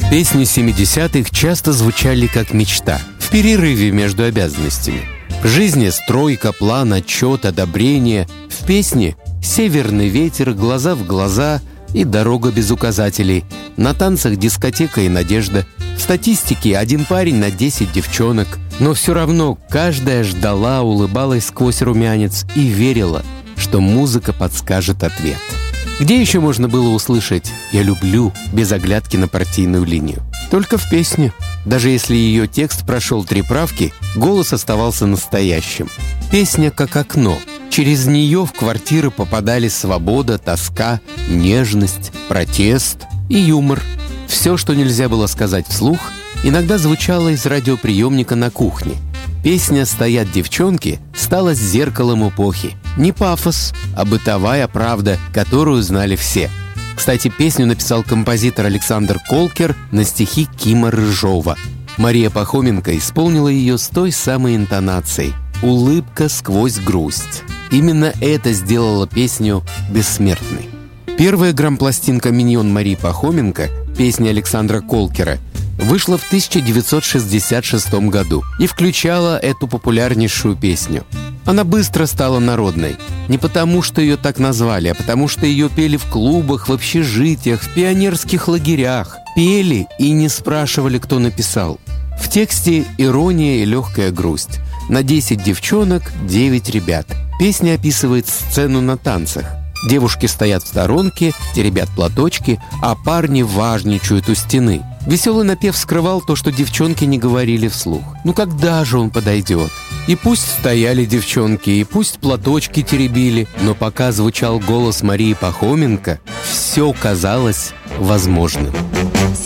Песни 70-х часто звучали как мечта, в перерыве между обязанностями. В жизни стройка, план, отчет, одобрение. В песне «Северный ветер», «Глаза в глаза» и «Дорога без указателей». На танцах дискотека и надежда. В статистике 1 парень на 10 девчонок. Но все равно каждая ждала, улыбалась сквозь румянец и верила, что музыка подскажет ответ. Где еще можно было услышать «Я люблю» без оглядки на партийную линию? Только в песне. Даже если ее текст прошел 3 правки, голос оставался настоящим. Песня как окно. Через нее в квартиры попадали свобода, тоска, нежность, протест и юмор. Все, что нельзя было сказать вслух, иногда звучало из радиоприемника на кухне. Песня «Стоят девчонки» стала зеркалом эпохи. Не пафос, а бытовая правда, которую знали все. Кстати, песню написал композитор Александр Колкер на стихи Кима Рыжова. Мария Пахоменко исполнила ее с той самой интонацией «Улыбка сквозь грусть». Именно это сделало песню бессмертной. Первая грампластинка «Миньон» Марии Пахоменко, песня Александра Колкера, вышла в 1966 году и включала эту популярнейшую песню. Она быстро стала народной. Не потому, что ее так назвали, а потому, что ее пели в клубах, в общежитиях, в пионерских лагерях. Пели и не спрашивали, кто написал. В тексте ирония и легкая грусть. На 10 девчонок 9 ребят. Песня описывает сцену на танцах. Девушки стоят в сторонке, теребят платочки, а парни важничают у стены. Веселый напев скрывал то, что девчонки не говорили вслух. Ну когда же он подойдет? И пусть стояли девчонки, и пусть платочки теребили, но пока звучал голос Марии Пахоменко, все казалось возможным.